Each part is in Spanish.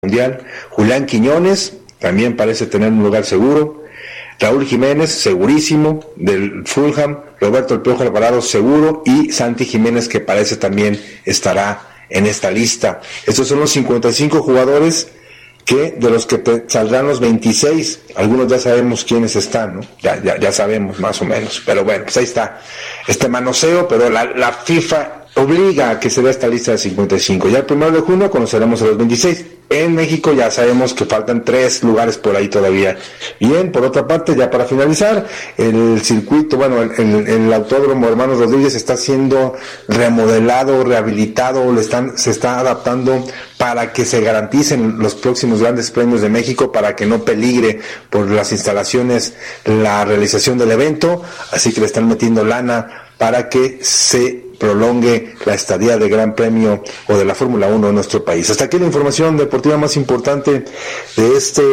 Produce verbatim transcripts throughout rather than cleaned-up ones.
Mundial. Julián Quiñones también parece tener un lugar seguro. Raúl Jiménez, segurísimo, del Fulham. Roberto El Piojo Alvarado, seguro. Y Santi Jiménez, que parece también estará en esta lista. Estos son los cincuenta y cinco jugadores que de los que te saldrán los veintiséis. Algunos ya sabemos quiénes están, ¿no? Ya, ya, ya sabemos más o menos. Pero bueno, pues ahí está este manoseo, pero la, la FIFA obliga a que se vea esta lista de cincuenta y cinco. Ya el primero de junio conoceremos a los veintiséis. En México ya sabemos que faltan tres lugares por ahí todavía. Bien, por otra parte, ya para finalizar, el circuito, bueno, el, el, el Autódromo Hermanos Rodríguez está siendo remodelado, rehabilitado, le están, se está adaptando para que se garanticen los próximos grandes premios de México, para que no peligre por las instalaciones la realización del evento, así que le están metiendo lana para que se prolongue la estadía del Gran Premio o de la Fórmula uno en nuestro país. Hasta aquí la información deportiva más importante de este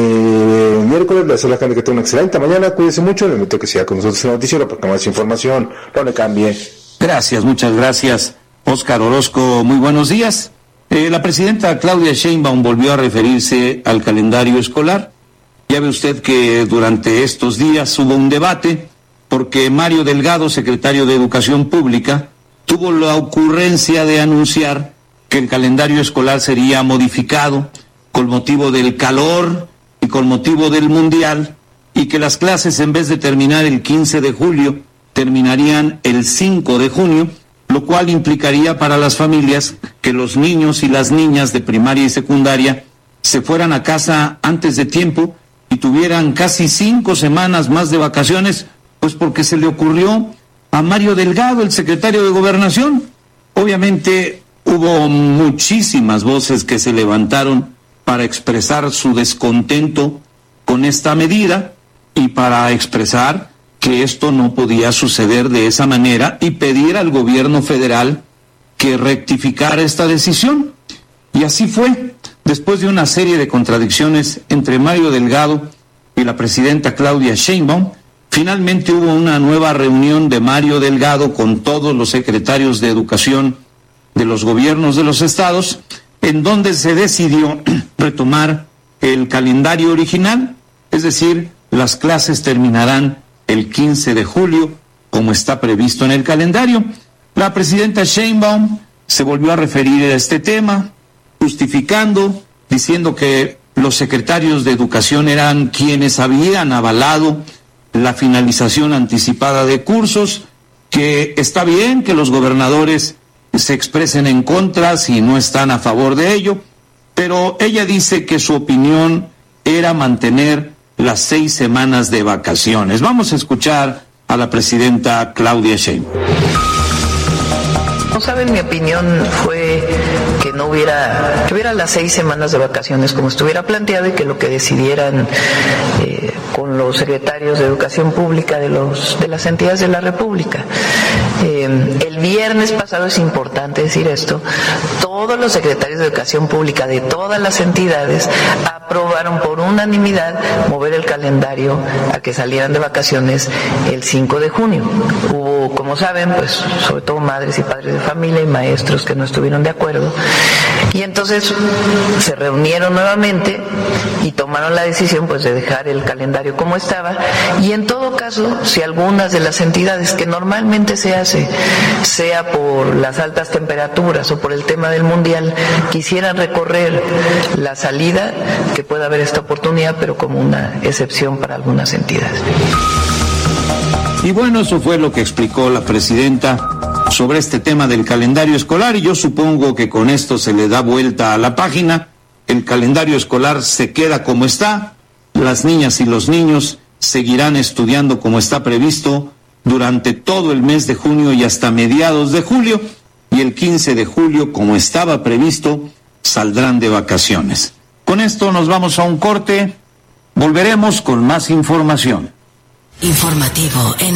eh, miércoles. Le deseo a la gente que tenga una excelente mañana. Cuídese mucho. Le invito a que siga con nosotros en el noticiero porque más información. No le cambie. Gracias, muchas gracias, Óscar Orozco. Muy buenos días. Eh, la presidenta Claudia Sheinbaum volvió a referirse al calendario escolar. Ya ve usted que durante estos días hubo un debate porque Mario Delgado, secretario de Educación Pública, tuvo la ocurrencia de anunciar que el calendario escolar sería modificado con motivo del calor y con motivo del Mundial, y que las clases, en vez de terminar el quince de julio, terminarían el cinco de junio, lo cual implicaría para las familias que los niños y las niñas de primaria y secundaria se fueran a casa antes de tiempo y tuvieran casi cinco semanas más de vacaciones, pues porque se le ocurrió a Mario Delgado, el secretario de Gobernación. Obviamente hubo muchísimas voces que se levantaron para expresar su descontento con esta medida y para expresar que esto no podía suceder de esa manera y pedir al gobierno federal que rectificara esta decisión. Y así fue. Después de una serie de contradicciones entre Mario Delgado y la presidenta Claudia Sheinbaum, finalmente hubo una nueva reunión de Mario Delgado con todos los secretarios de educación de los gobiernos de los estados, en donde se decidió retomar el calendario original, es decir, las clases terminarán el quince de julio, como está previsto en el calendario. La presidenta Sheinbaum se volvió a referir a este tema, justificando, diciendo que los secretarios de educación eran quienes habían avalado la finalización anticipada de cursos, que está bien que los gobernadores se expresen en contra si no están a favor de ello, pero ella dice que su opinión era mantener las seis semanas de vacaciones. Vamos a escuchar a la presidenta Claudia Sheinbaum. No saben, mi opinión fue que no hubiera, que hubiera las seis semanas de vacaciones como estuviera planteado y que lo que decidieran eh, con los secretarios de Educación Pública de los de las entidades de la República. Eh, el viernes pasado, es importante decir esto, todos los secretarios de Educación Pública de todas las entidades aprobaron por unanimidad mover el calendario a que salieran de vacaciones el cinco de junio. Hubo, como saben, pues sobre todo madres y padres de familia y maestros que no estuvieron de acuerdo, y entonces se reunieron nuevamente y tomaron la decisión pues de dejar el calendario como estaba. Y en todo caso, si algunas de las entidades, que normalmente se hace, sea por las altas temperaturas o por el tema del Mundial, quisieran recorrer la salida, que pueda haber esta oportunidad, pero como una excepción para algunas entidades. Y bueno, eso fue lo que explicó la presidenta sobre este tema del calendario escolar, y yo supongo que con esto se le da vuelta a la página. El calendario escolar se queda como está, las niñas y los niños seguirán estudiando como está previsto durante todo el mes de junio y hasta mediados de julio, y el quince de julio, como estaba previsto, saldrán de vacaciones. Con esto nos vamos a un corte, volveremos con más información. Informativo en